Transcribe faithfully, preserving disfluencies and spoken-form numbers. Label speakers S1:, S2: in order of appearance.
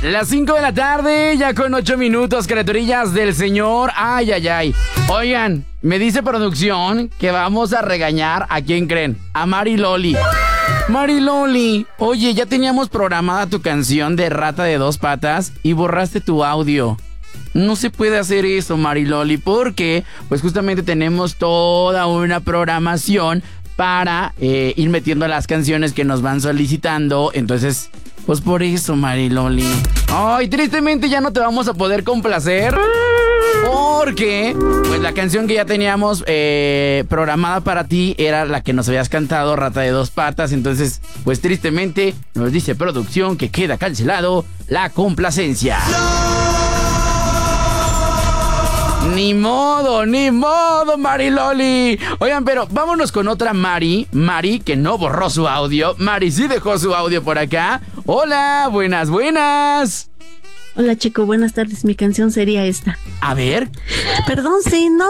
S1: Las cinco de la tarde, ya con ocho minutos, criaturillas del Señor. Ay, ay, ay. Oigan, me dice producción que vamos a regañar a quién creen. A Mari Loli. Mari Loli, oye, ya teníamos programada tu canción de Rata de Dos Patas y borraste tu audio. No se puede hacer eso, Mari Loli, porque pues justamente tenemos toda una programación para eh, ir metiendo las canciones que nos van solicitando. Entonces, pues por eso, Mari Loli. Ay, tristemente ya no te vamos a poder complacer, porque pues la canción que ya teníamos eh, programada para ti era la que nos habías cantado, Rata de Dos Patas. Entonces, pues tristemente nos dice producción que queda cancelado la complacencia. Ni modo, ni modo, Mari Loli. Oigan, pero vámonos con otra Mari. Mari, que no borró su audio. Mari sí dejó su audio por acá. Hola, buenas, buenas.
S2: Hola, chico, buenas tardes. Mi canción sería esta.
S1: A ver.
S2: Perdón si no